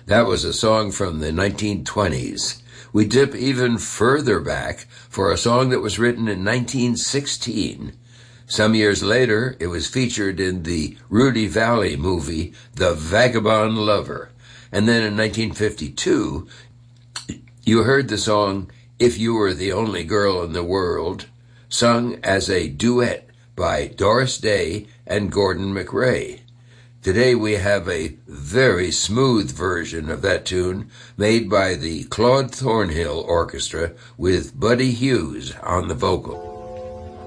That was a song from the 1920s. We dip even further back for a song that was written in 1916. Some years later, it was featured in the Rudy Valley movie, The Vagabond Lover. And then in 1952, you heard the song, If You Were the Only Girl in the World, sung as a duet by Doris Day and Gordon MacRae. Today we have a very smooth version of that tune made by the Claude Thornhill Orchestra with Buddy Hughes on the vocal.